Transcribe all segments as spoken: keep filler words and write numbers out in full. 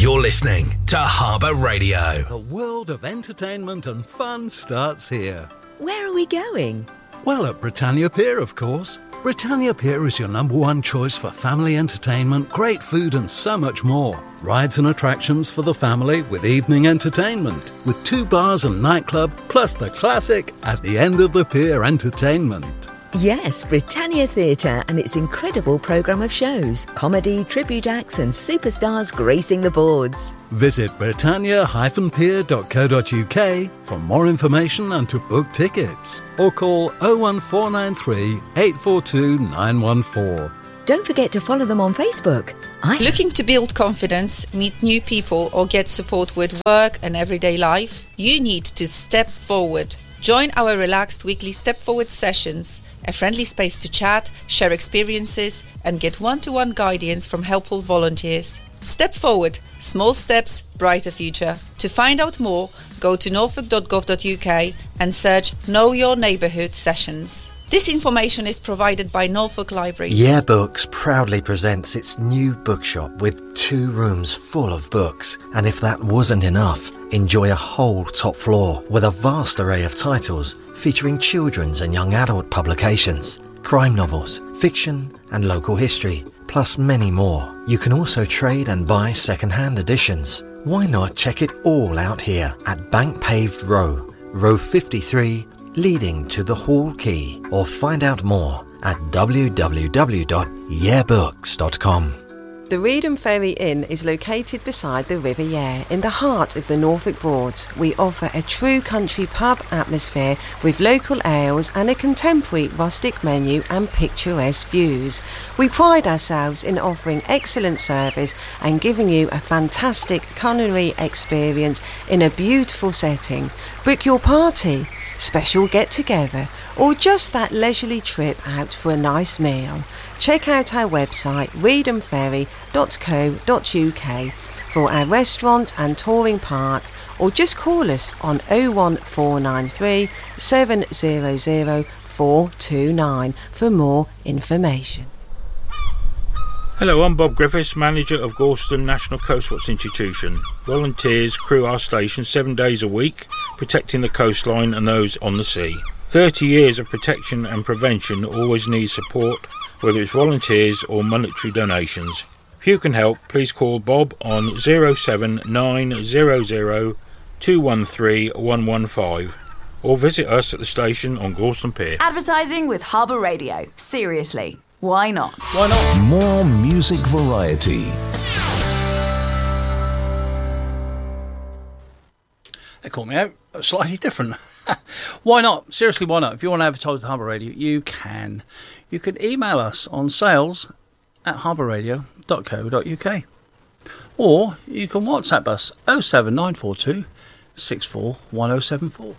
You're listening to Harbour Radio. The world of entertainment and fun starts here. Where are we going? Well, at Britannia Pier, of course. Britannia Pier is your number one choice for family entertainment, great food and so much more. Rides and attractions for the family with evening entertainment, with two bars and nightclub, plus the classic at the end of the pier entertainment. Yes, Britannia Theatre and its incredible programme of shows, comedy, tribute acts and superstars gracing the boards. Visit britannia dash pier dot co dot uk for more information and to book tickets. Or call oh one four nine three, eight four two, nine one four. Don't forget to follow them on Facebook. I Looking to build confidence, meet new people or get support with work and everyday life? You need to step forward. Join our relaxed weekly Step Forward sessions, a friendly space to chat, share experiences and get one-to-one guidance from helpful volunteers. Step Forward, small steps, brighter future. To find out more, go to norfolk dot gov dot uk and search Know Your Neighbourhood sessions. This information is provided by Norfolk Library. Yeah Books proudly presents its new bookshop with two rooms full of books. And if that wasn't enough, enjoy a whole top floor with a vast array of titles featuring children's and young adult publications, crime novels, fiction and local history, plus many more. You can also trade and buy second-hand editions. Why not check it all out here at Bank Paved Row, row fifty-three, leading to the Hall Quay, or find out more at w w w dot yeah books dot com. The Reedham Ferry Inn is located beside the River Yare in the heart of the Norfolk Broads. We offer a true country pub atmosphere with local ales and a contemporary rustic menu and picturesque views. We pride ourselves in offering excellent service and giving you a fantastic culinary experience in a beautiful setting. Book your party, special get-together or just that leisurely trip out for a nice meal. Check out our website reedham ferry dot co dot uk for our restaurant and touring park, or just call us on oh one four nine three, seven zero zero, four two nine for more information. Hello, I'm Bob Griffiths, manager of Gorleston National Coastwatch Institution. Volunteers crew our station seven days a week, protecting the coastline and those on the sea. thirty years of protection and prevention always needs support, whether it's volunteers or monetary donations. If you can help, please call Bob on oh seven nine hundred, two one three, one one five or visit us at the station on Gorleston Pier. Advertising with Harbour Radio. Seriously, why not? Why not? More music variety. They caught me out. Slightly different. Why not? Seriously, why not? If you want to advertise the Harbour Radio, you can. You can email us on sales at harbour radio dot co dot uk. Or you can WhatsApp us oh seven nine four two, six four one oh seven four.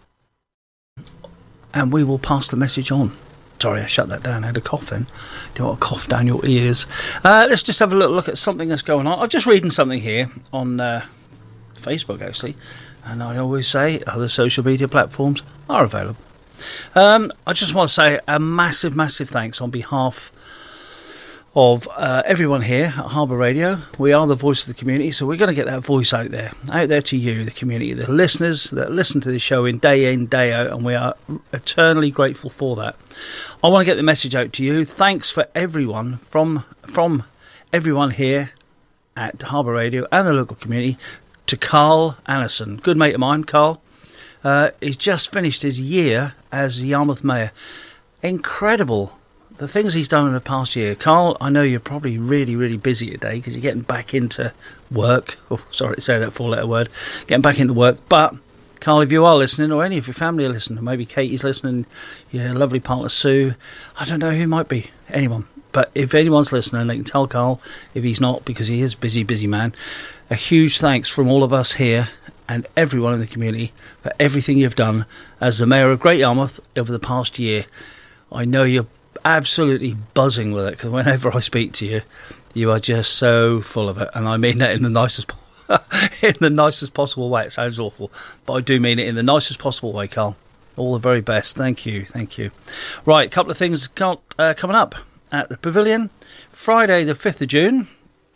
And we will pass the message on. Sorry, I shut that down. I had a cough then. Don't want to cough down your ears. Uh, let's just have a little look at something that's going on. I'm just reading something here on uh, Facebook, actually. And I always say other social media platforms are available. Um, I just want to say a massive, massive thanks on behalf of uh, everyone here at Harbour Radio. We are the voice of the community, so we're going to get that voice out there, out there to you, the community, the listeners that listen to the show in day in, day out, and we are eternally grateful for that. I want to get the message out to you. Thanks for everyone, from from everyone here at Harbour Radio and the local community, to Carl Anderson, good mate of mine. Carl, uh, he's just finished his year as Yarmouth Mayor. Incredible, the things he's done in the past year. Carl, I know you're probably really, really busy today because you're getting back into work. Oh, sorry to say that four-letter word. Getting back into work. But, Carl, if you are listening, or any of your family are listening, or maybe Katie's listening, your lovely partner Sue, I don't know who might be, anyone. But if anyone's listening, they can tell Carl, if he's not, because he is a busy, busy man, a huge thanks from all of us here and everyone in the community for everything you've done as the Mayor of Great Yarmouth over the past year. I know you're absolutely buzzing with it, because whenever I speak to you, you are just so full of it, and I mean that in the nicest in the nicest possible way. It sounds awful, but I do mean it in the nicest possible way, Carl. All the very best. Thank you, thank you. Right, a couple of things uh, coming up at the Pavilion. Friday the fifth of June,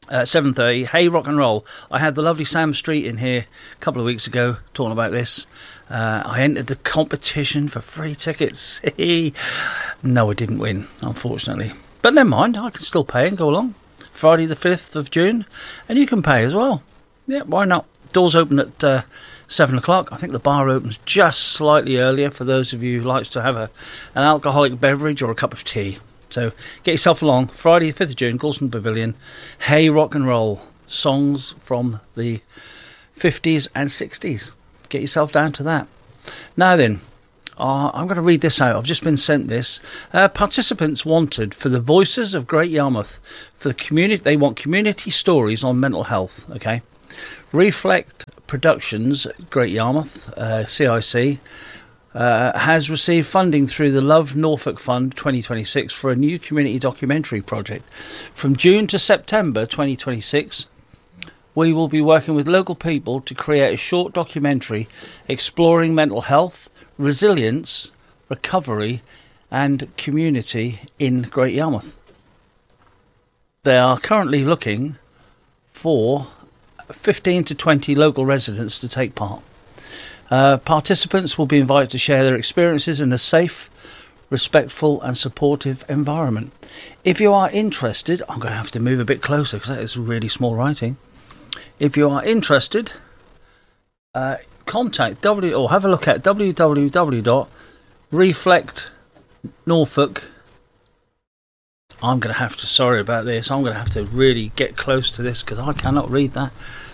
Uh, seven thirty, Hey Rock and Roll. I had the lovely Sam Street in here a couple of weeks ago talking about this. Uh, I entered the competition for free tickets. No, I didn't win, unfortunately. But never mind, I can still pay and go along. Friday the fifth of June, and you can pay as well. Yeah, why not? Doors open at uh, seven o'clock. I think the bar opens just slightly earlier for those of you who likes to have a, an alcoholic beverage or a cup of tea. So get yourself along. Friday the fifth of June, Gorleston Pavilion. Hey Rock and Roll. Songs from the fifties and sixties. Get yourself down to that. Now then, uh, I'm going to read this out. I've just been sent this. Uh, participants wanted for the Voices of Great Yarmouth. For the community, they want community stories on mental health. Okay. Reflect Productions, Great Yarmouth, uh, C I C. Uh, has received funding through the Love Norfolk Fund twenty twenty-six for a new community documentary project. From June to September twenty twenty-six, we will be working with local people to create a short documentary exploring mental health, resilience, recovery and community in Great Yarmouth. They are currently looking for fifteen to twenty local residents to take part. Uh, participants will be invited to share their experiences in a safe, respectful and supportive environment. If you are interested, I'm going to have to move a bit closer because that is really small writing. If you are interested, uh, contact W or have a look at w w w dot reflect norfolk. I'm going to have to, sorry about this, I'm going to have to really get close to this because I cannot read that.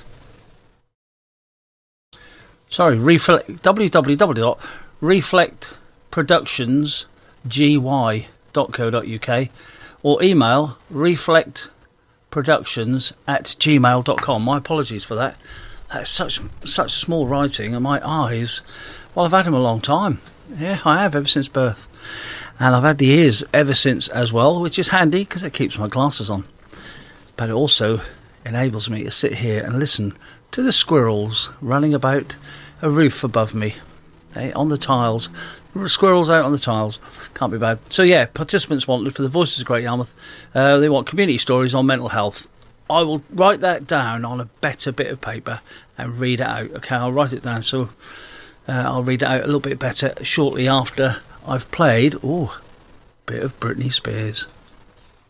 Sorry, reflect, w w w dot reflect productions g y dot co dot u k or email reflectproductions at gmail dot com. My apologies for that. That's such such small writing, and my eyes, well, I've had them a long time. Yeah, I have, ever since birth. And I've had the ears ever since as well, which is handy because it keeps my glasses on. But it also enables me to sit here and listen to the squirrels running about a roof above me, eh, on the tiles. Squirrels out on the tiles. Can't be bad. So yeah, participants wanted for the Voices of Great Yarmouth. Uh, they want community stories on mental health. I will write that down on a better bit of paper and read it out. Okay, I'll write it down so uh, I'll read it out a little bit better shortly after I've played. Oh, bit of Britney Spears.